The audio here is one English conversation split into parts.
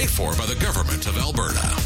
Paid for by the Government of Alberta.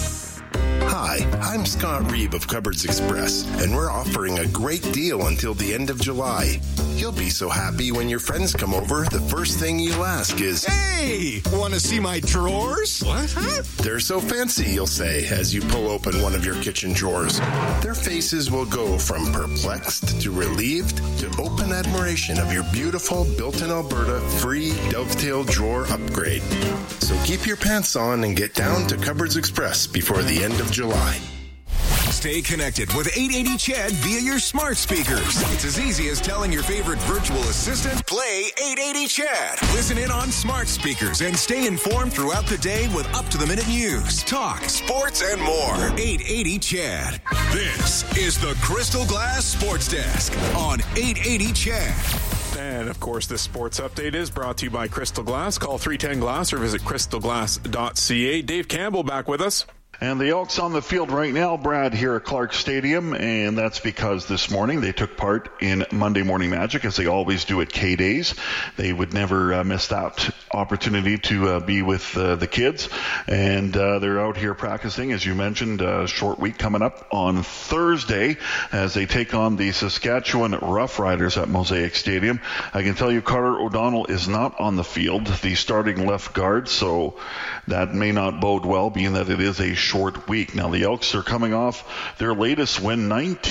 Hi, I'm Scott Reeve of Cupboards Express, and we're offering a great deal until the end of July. You'll be so happy when your friends come over, the first thing you'll ask is, "Hey, want to see my drawers?" What? Huh? "They're so fancy," you'll say as you pull open one of your kitchen drawers. Their faces will go from perplexed to relieved to open admiration of your beautiful built-in Alberta free dovetail drawer upgrade. So keep your pants on and get down to Cupboards Express before the end of July. Stay connected with 880 CHED via your smart speakers. It's as easy as telling your favorite virtual assistant, play 880 CHED. Listen in on smart speakers and stay informed throughout the day with up-to-the-minute news, talk, sports, and more. 880 CHED. This is the Crystal Glass Sports Desk on 880 CHED. And, of course, this sports update is brought to you by Crystal Glass. Call 310-GLASS or visit crystalglass.ca. Dave Campbell back with us. And the Elks on the field right now, Brad, here at Clark Stadium, and that's because this morning they took part in Monday Morning Magic, as they always do at K-Days. They would never miss that opportunity to be with the kids, and they're out here practicing, as you mentioned, a short week coming up on Thursday as they take on the Saskatchewan Roughriders at Mosaic Stadium. I can tell you Carter O'Donnell is not on the field, the starting left guard, so that may not bode well, being that it is a short week. Now, the Elks are coming off their latest win,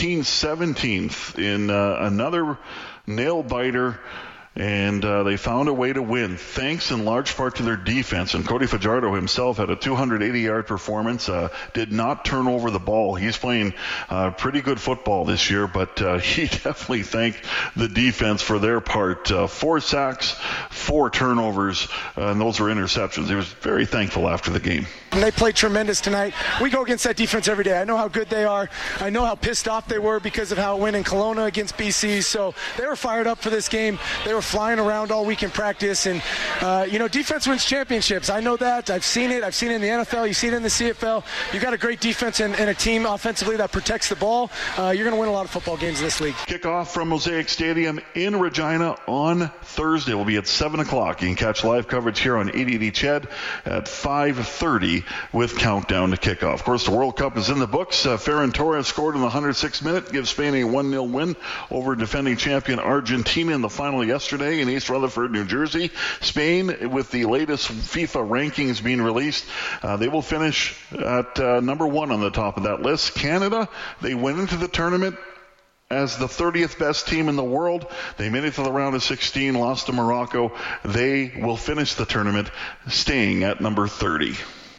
19-17, in another nail-biter, and they found a way to win, thanks in large part to their defense. And Cody Fajardo himself had a 280-yard performance, did not turn over the ball. He's playing pretty good football this year, but he definitely thanked the defense for their part. 4 sacks, 4 turnovers, and those were interceptions. He was very thankful after the game. And they played tremendous tonight. We go against that defense every day. I know how good they are. I know how pissed off they were because of how it went in Kelowna against BC. So they were fired up for this game. They were flying around all week in practice. And, defense wins championships. I know that. I've seen it. I've seen it in the NFL. You see it in the CFL. You got a great defense and a team offensively that protects the ball. You're going to win a lot of football games in this league. Kickoff from Mosaic Stadium in Regina on Thursday. Will be at 7 o'clock. You can catch live coverage here on 880 CHED at 5:30 with countdown to kickoff. Of course, the World Cup is in the books. Ferran Torres scored in the 106th minute, gives Spain a 1-0 win over defending champion Argentina in the final yesterday in East Rutherford, New Jersey. Spain, with the latest FIFA rankings being released, they will finish at number 1 on the top of that list. Canada, they went into the tournament as the 30th best team in the world. They made it to the round of 16, lost to Morocco. They will finish the tournament staying at number 30.